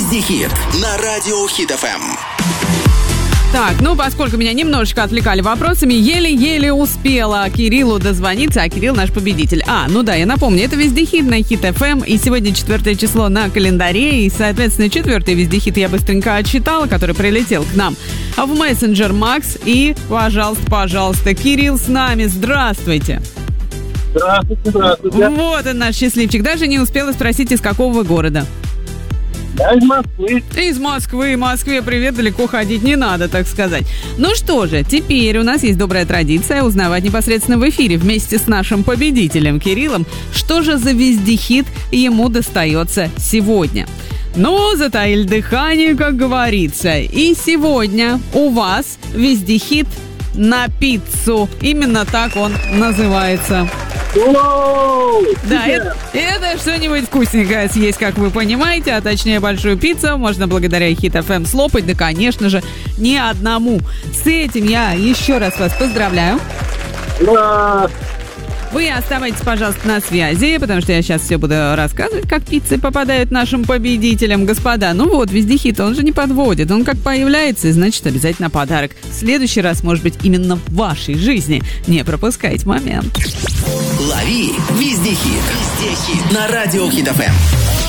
Вездехит на радио Хит ФМ. Так, поскольку меня немножечко отвлекали вопросами, еле-еле успела Кириллу дозвониться, а Кирилл наш победитель. Я напомню, это Вездехит на Хит ФМ, и сегодня 4 число на календаре, и, соответственно, 4-й Вездехит я быстренько отчитала, который прилетел к нам в мессенджер Макс, и, пожалуйста, Кирилл с нами, здравствуйте. Здравствуйте. Вот он наш счастливчик, даже не успела спросить, из какого вы города. Я из Москвы. Из Москвы. Москве привет, далеко ходить не надо, так сказать. Ну что же, теперь у нас есть добрая традиция узнавать непосредственно в эфире вместе с нашим победителем Кириллом, что же за вездехит ему достается сегодня. Затаили дыхание, как говорится. И сегодня у вас вездехит на пиццу. Именно так он называется. Да, это что-нибудь вкусненькое съесть, как вы понимаете, а точнее большую пиццу можно благодаря Хит ФМ слопать, да, конечно же, не одному. С этим я еще раз вас поздравляю. Вы оставайтесь, пожалуйста, на связи, потому что я сейчас все буду рассказывать, как пиццы попадают нашим победителям. Господа, Вездехит, он же не подводит. Он как появляется, значит, обязательно подарок. В следующий раз, может быть, именно в вашей жизни. Не пропускайте момент. Лови Вездехит на радио Хит ФМ.